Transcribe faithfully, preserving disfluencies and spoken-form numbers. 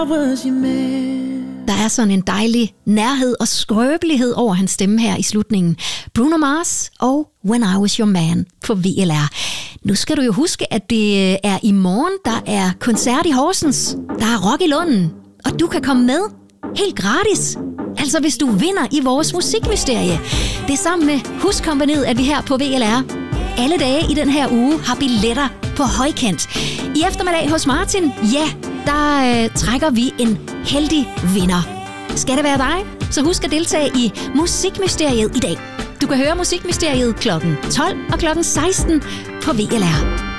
Der er sådan en dejlig nærhed og skrøbelighed over hans stemme her i slutningen. Bruno Mars og When I Was Your Man på V L R. Nu skal du jo huske, at det er i morgen, der er koncert i Horsens. Der er rock i Lunden, og du kan komme med helt gratis. Altså hvis du vinder i vores musikmysterie. Det er sammen med Huskompagniet, at vi her på V L R alle dage i den her uge har billetter på højkant. I eftermiddag hos Martin, ja, der øh, trækker vi en heldig vinder. Skal det være dig? Så husk at deltage i Musikmysteriet i dag. Du kan høre Musikmysteriet klokken tolv og klokken seksten på V L R.